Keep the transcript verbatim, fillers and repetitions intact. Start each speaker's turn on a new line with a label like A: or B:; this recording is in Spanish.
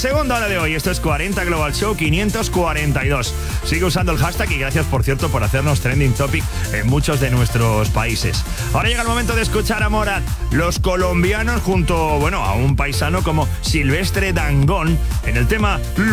A: segunda hora de hoy. Esto es cuarenta Global Show quinientos cuarenta y dos. Sigue usando el hashtag y gracias, por cierto, por hacernos trending topic en muchos de nuestros países. Ahora llega el momento de escuchar a Morat, los colombianos junto, bueno, a un paisano como Silvestre Dangond en el tema